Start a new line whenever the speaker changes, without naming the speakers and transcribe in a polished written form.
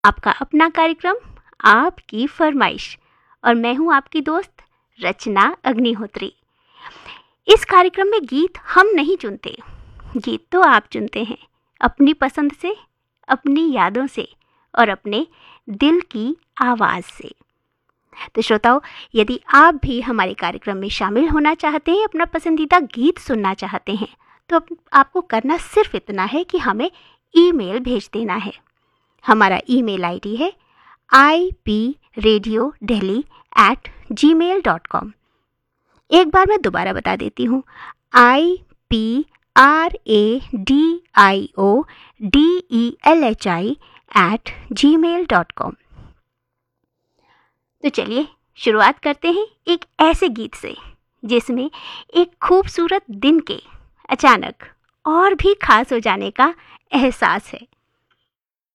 आपका अपना कार्यक्रम, आपकी फरमाइश, और मैं हूं आपकी दोस्त रचना अग्निहोत्री। इस कार्यक्रम में गीत हम नहीं चुनते, गीत तो आप चुनते हैं, अपनी पसंद से, अपनी यादों से और अपने दिल की आवाज़ से। तो श्रोताओं, यदि आप भी हमारे कार्यक्रम में शामिल होना चाहते हैं, अपना पसंदीदा गीत सुनना चाहते हैं, तो आपको करना सिर्फ इतना है कि हमें ईमेल भेज देना है। हमारा ईमेल आईडी है ipradiodehli@gmail.com। एक बार मैं दोबारा बता देती हूँ, ipradiodehli@gmail.com। तो चलिए शुरुआत करते हैं एक ऐसे गीत से जिसमें एक खूबसूरत दिन के अचानक और भी खास हो जाने का एहसास है।